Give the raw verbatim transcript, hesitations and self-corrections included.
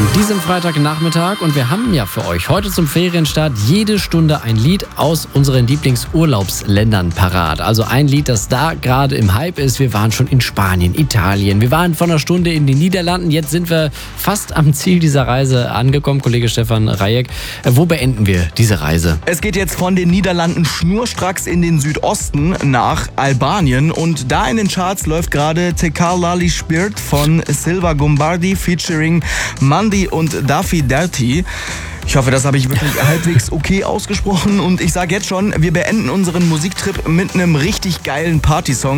diesem Freitagnachmittag und wir haben ja für euch heute zum Ferienstart jede Stunde ein Lied aus unseren Lieblingsurlaubsländern parat. Also ein Lied, das da gerade im Hype ist. Wir waren schon in Spanien, Italien, wir waren vor einer Stunde in den Niederlanden. Jetzt sind wir fast am Ziel dieser Reise angekommen. Kollege Stefan Rajek, wo beenden wir diese Reise? Es geht jetzt von den Niederlanden schnurstracks in den Südosten nach Albanien und da in den Charts läuft gerade Tekar Lali Spirit von Silva Gombardi featuring Mandy und Daffy Dirty. Ich hoffe, das habe ich wirklich halbwegs okay ausgesprochen und ich sage jetzt schon, wir beenden unseren Musiktrip mit einem richtig geilen Partysong.